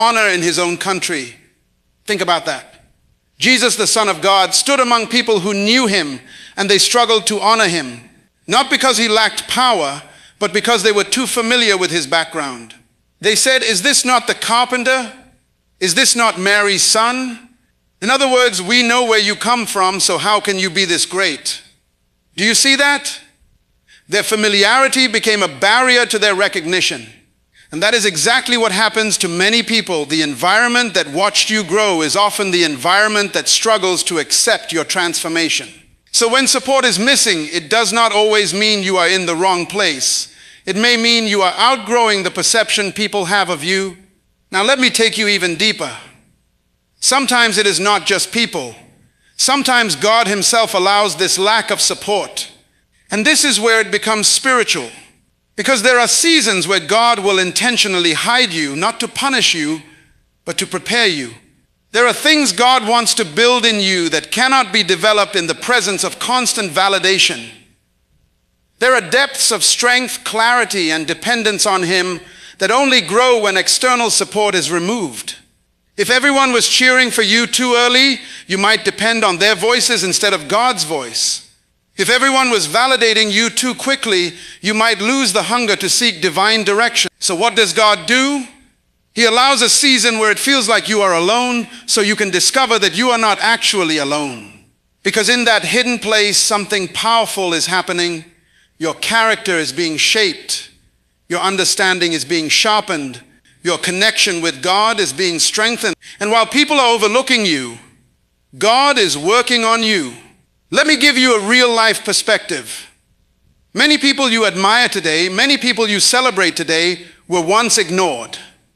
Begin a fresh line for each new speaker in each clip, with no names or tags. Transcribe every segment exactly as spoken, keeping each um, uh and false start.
honor in his own country. Think about that. Jesus, the Son of God, stood among people who knew him, and they struggled to honor him, not because he lacked power, but because they were too familiar with his background. They said, "Is this not the carpenter? Is this not Mary's son?" In other words, we know where you come from, so how can you be this great? Do you see that? Their familiarity became a barrier to their recognition. And that is exactly what happens to many people. The environment that watched you grow is often the environment that struggles to accept your transformation. So when support is missing, it does not always mean you are in the wrong place. It may mean you are outgrowing the perception people have of you. Now let me take you even deeper. Sometimes it is not just people. Sometimes God himself allows this lack of support. And this is where it becomes spiritual. Because there are seasons where God will intentionally hide you, not to punish you, but to prepare you. There are things God wants to build in you that cannot be developed in the presence of constant validation. There are depths of strength, clarity, and dependence on him that only grow when external support is removed. If everyone was cheering for you too early, you might depend on their voices instead of God's voice. If everyone was validating you too quickly, you might lose the hunger to seek divine direction. So what does God do? He allows a season where it feels like you are alone, so you can discover that you are not actually alone. Because in that hidden place, something powerful is happening. Your character is being shaped. Your understanding is being sharpened. Your connection with God is being strengthened. And while people are overlooking you, God is working on you. Let me give you a real-life perspective. Many people you admire today, many people you celebrate today, were once ignored,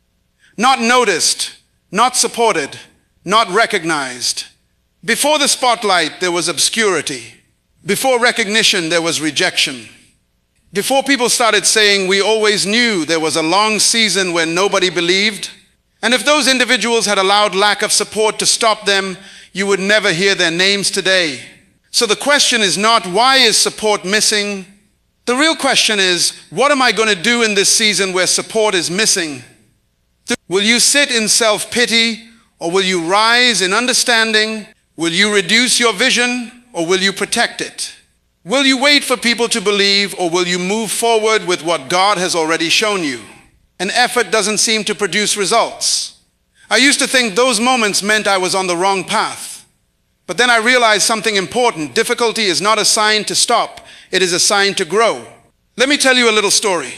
not noticed, not supported, not recognized. Before the spotlight, there was obscurity. Before recognition, there was rejection. Before people started saying, "We always knew," there was a long season when nobody believed. And if those individuals had allowed lack of support to stop them, you would never hear their names today. So the question is not, why is support missing? The real question is, what am I going to do in this season where support is missing? Will you sit in self-pity, or will you rise in understanding? Will you reduce your vision, or will you protect it? Will you wait for people to believe, or will you move forward with what God has already shown you? An effort doesn't seem to produce results. I used to think those moments meant I was on the wrong path. But then I realized something important. Difficulty is not a sign to stop. It is a sign to grow. Let me tell you a little story.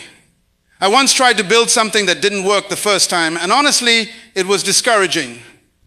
I once tried to build something that didn't work the first time, and honestly, it was discouraging.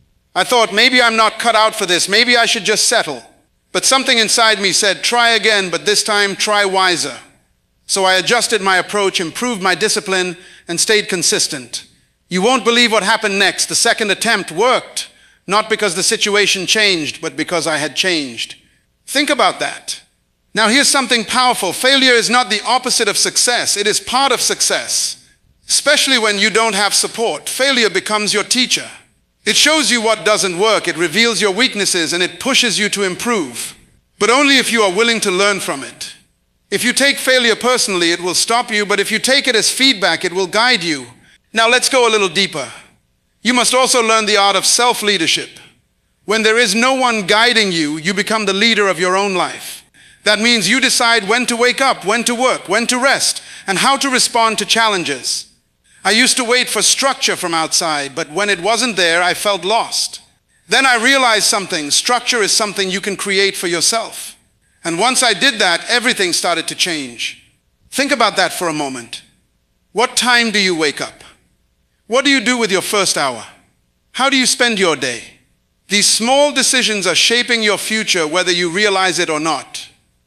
I thought, maybe I'm not cut out for this. Maybe I should just settle. But something inside me said, try again, but this time try wiser. So I adjusted my approach, improved my discipline, and stayed consistent. You won't believe what happened next. The second attempt worked. Not because the situation changed, but because I had changed. Think about that. Now here's something powerful. Failure is not the opposite of success. It is part of success. Especially when you don't have support. Failure becomes your teacher. It shows you what doesn't work. It reveals your weaknesses, and it pushes you to improve. But only if you are willing to learn from it. If you take failure personally, it will stop you. But if you take it as feedback, it will guide you. Now let's go a little deeper. You must also learn the art of self-leadership. When there is no one guiding you, you become the leader of your own life. That means you decide when to wake up, when to work, when to rest, and how to respond to challenges. I used to wait for structure from outside, but when it wasn't there, I felt lost. Then I realized something. Structure is something you can create for yourself. And once I did that, everything started to change. Think about that for a moment. What time do you wake up? What do you do with your first hour? How do you spend your day? These small decisions are shaping your future whether you realize it or not.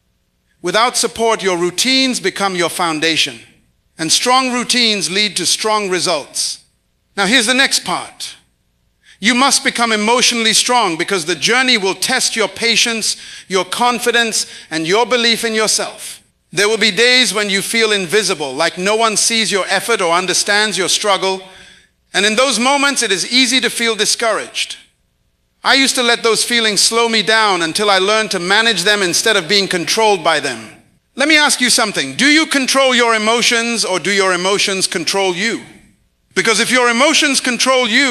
Without support, your routines become your foundation. And strong routines lead to strong results. Now here's the next part. You must become emotionally strong because the journey will test your patience, your confidence, and your belief in yourself. There will be days when you feel invisible, like no one sees your effort or understands your struggle. And in those moments, it is easy to feel discouraged. I used to let those feelings slow me down until I learned to manage them instead of being controlled by them. Let me ask you something. Do you control your emotions, or do your emotions control you? Because if your emotions control you,